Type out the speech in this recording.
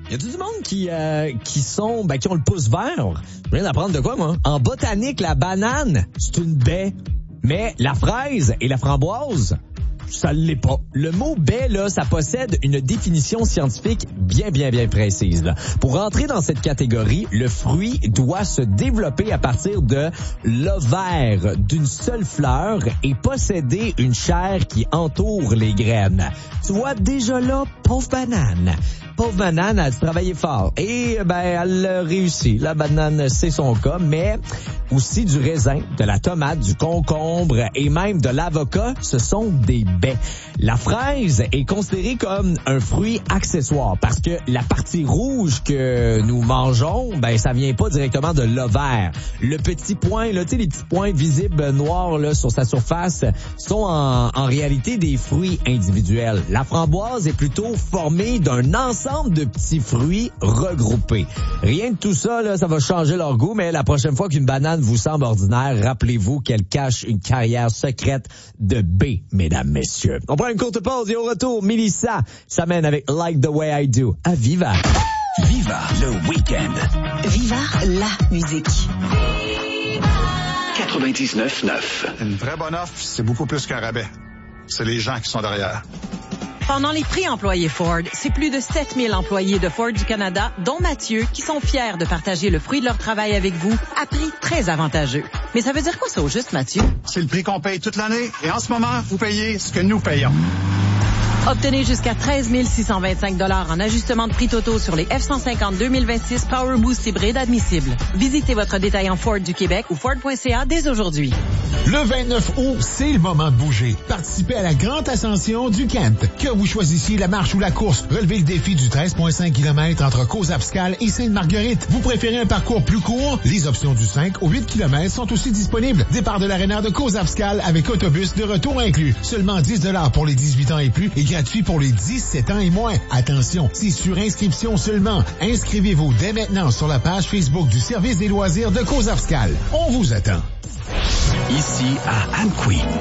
Y a tout du monde qui ont le pouce vert. Je viens d'apprendre de quoi, moi? En botanique, la banane, c'est une baie. Mais la fraise et la framboise, ça l'est pas. Le mot baie, là, ça possède une définition scientifique bien précise, là. Pour rentrer dans cette catégorie, le fruit doit se développer à partir de l'ovaire d'une seule fleur et posséder une chair qui entoure les graines. Tu vois, déjà là, pauvre banane. Pauvre banane, elle a travaillé fort. Et, elle a réussi. La banane, c'est son cas, mais aussi du raisin, de la tomate, du concombre et même de l'avocat, ce sont des baies. La fraise est considérée comme un fruit accessoire parce que la partie rouge que nous mangeons, ça vient pas directement de l'ovaire. Le petit point, là, tu sais, les petits points visibles noirs, là, sur sa surface, sont en réalité des fruits individuels. La framboise est plutôt formée d'un ensemble de petits fruits regroupés. Rien de tout ça, là, ça va changer leur goût, mais la prochaine fois qu'une banane vous semble ordinaire, rappelez-vous qu'elle cache une carrière secrète de baie, mesdames, messieurs. On prend une courte pause et au retour, Mélissa s'amène avec Like the Way I Do à Viva. Viva le week-end. Viva la musique. 99.9. Une vraie bonne offre, c'est beaucoup plus qu'un rabais. C'est les gens qui sont derrière. Pendant les prix employés Ford, c'est plus de 7000 employés de Ford du Canada, dont Mathieu, qui sont fiers de partager le fruit de leur travail avec vous à prix très avantageux. Mais ça veut dire quoi ça au juste, Mathieu? C'est le prix qu'on paye toute l'année et en ce moment, vous payez ce que nous payons. Obtenez jusqu'à 13 625 $ en ajustement de prix totaux sur les F-150 2026 Power Boost hybride admissibles. Visitez votre détaillant Ford du Québec ou Ford.ca dès aujourd'hui. Le 29 août, c'est le moment de bouger. Participez à la grande ascension du Kent. Que vous choisissiez la marche ou la course, relevez le défi du 13,5 km entre Caux-Abscal et Sainte-Marguerite. Vous préférez un parcours plus court? Les options du 5 au 8 km sont aussi disponibles. Départ de l'aréna de Caux-Abscal avec autobus de retour inclus. Seulement 10 $ pour les 18 ans et plus et gratuit pour les 17 ans et moins. Attention, c'est sur inscription seulement. Inscrivez-vous dès maintenant sur la page Facebook du service des loisirs de Caux-Abscal. On vous attend. Ici à Amqui.